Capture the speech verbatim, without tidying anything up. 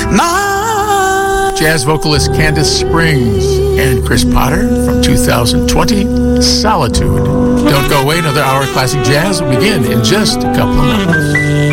Nah. Jazz vocalist Candace Springs and Chris Potter from two thousand twenty, Solitude. Don't go away, another hour of classic jazz will begin in just a couple of moments.